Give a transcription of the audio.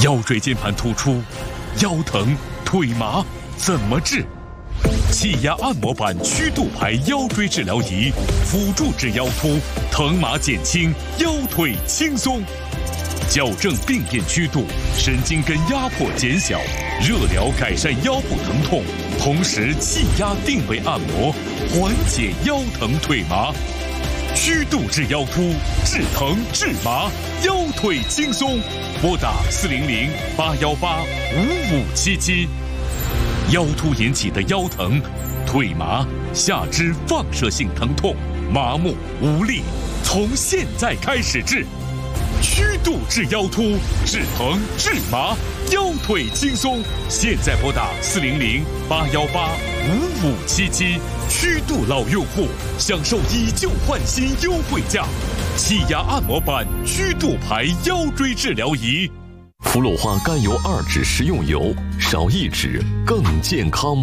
腰椎间盘突出、腰疼、腿麻怎么治？气压按摩板曲度牌腰椎治疗仪，辅助治腰突，疼麻减轻，腰腿轻松。矫正病变曲度，神经根压迫减小，热疗改善腰部疼痛，同时气压定位按摩，缓解腰疼腿麻。曲度治腰突，治疼治麻，腰腿轻松。拨打400-818-5577。腰突引起的腰疼、腿麻、下肢放射性疼痛、麻木无力，从现在开始治。曲度治腰突，治疼治麻，腰腿轻松。现在拨打400-818-5577。曲度老用户享受以旧换新优惠价，气压按摩板曲度牌腰椎治疗仪。 氟鲁化甘油2酯食用油，少1酯更健康。